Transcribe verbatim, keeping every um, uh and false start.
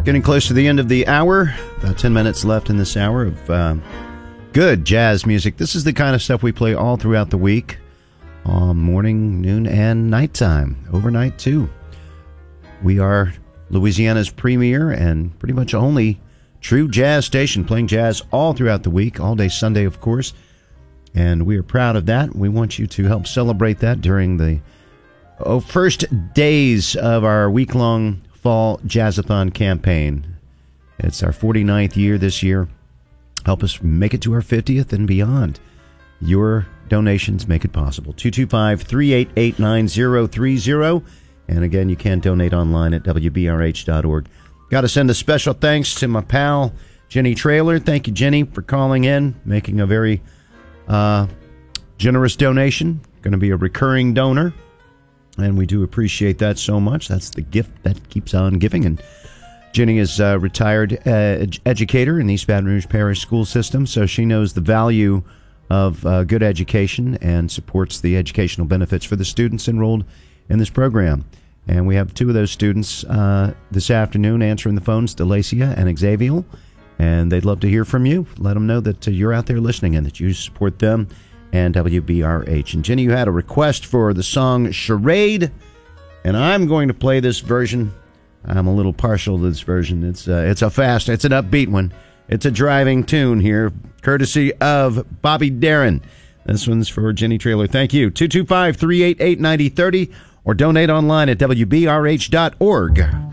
Getting close to the end of the hour. About ten minutes left in this hour of uh, good jazz music. This is the kind of stuff we play all throughout the week. On morning, noon, and nighttime. Overnight, too. We are Louisiana's premier and pretty much only true jazz station, playing jazz all throughout the week, all day Sunday, of course. And we are proud of that. We want you to help celebrate that during the oh, first days of our week-long Fall Jazzathon campaign. It's our forty-ninth year this year. Help us make it to our fiftieth and beyond. Your donations make it possible. two two five, three eight eight, nine zero three zero. And again, you can donate online at W B R H dot org. Got to send a special thanks to my pal, Jenny Traylor. Thank you, Jenny, for calling in, making a very uh, generous donation. Going to be a recurring donor. And we do appreciate that so much. That's the gift that keeps on giving. And Jenny is a retired uh, ed- educator in the East Baton Rouge Parish School System, so she knows the value of uh, good education and supports the educational benefits for the students enrolled in this program. And we have two of those students uh, this afternoon answering the phones, Delacia and Xavier, and they'd love to hear from you. Let them know that uh, you're out there listening and that you support them and W B R H. And Jenny, you had a request for the song Charade, and I'm going to play this version. I'm a little partial to this version. It's uh, it's a fast, it's an upbeat one. It's a driving tune here, courtesy of Bobby Darin. This one's for Jenny Traylor. Thank you. two two five, three eight eight, nine zero three zero or donate online at W B R H dot org.